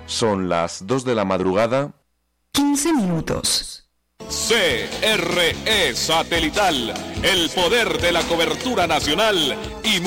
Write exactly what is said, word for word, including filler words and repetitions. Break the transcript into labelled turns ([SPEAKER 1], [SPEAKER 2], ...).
[SPEAKER 1] Son las dos de la madrugada.
[SPEAKER 2] quince minutos.
[SPEAKER 3] C R E Satelital, el poder de la cobertura nacional y